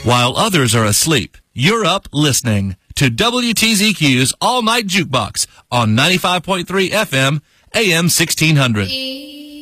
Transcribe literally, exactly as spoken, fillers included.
While others are asleep, you're up listening to W T Z Q's All Night Jukebox on ninety-five point three F M, A M sixteen hundred.